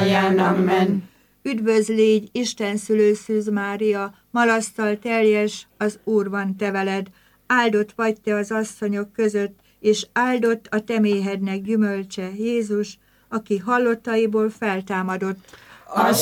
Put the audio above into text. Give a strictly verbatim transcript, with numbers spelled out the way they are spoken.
mindnyáján, amen. Üdvözl légy, Isten szülőszűz Mária, malasztal teljes, az Úr van te veled, áldott vagy te az asszonyok között, és áldott a te méhednek gyümölcse, Jézus, aki hallottaiból feltámadott.